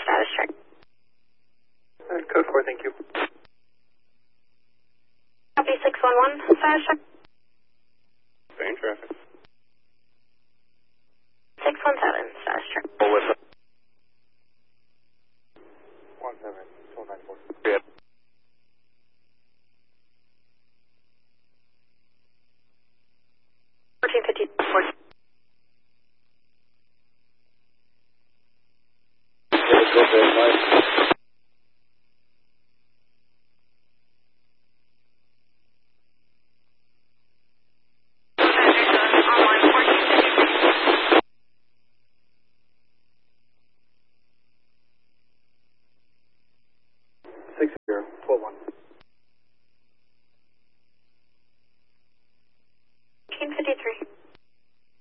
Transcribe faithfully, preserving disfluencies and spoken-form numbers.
status check. Uh, code four, thank you. Copy six one one, status check. Same traffic. six one seven, status check. Oh, what's up? one seven, four nine four. Yeah. fourteen fifty, fourteen. Go for it,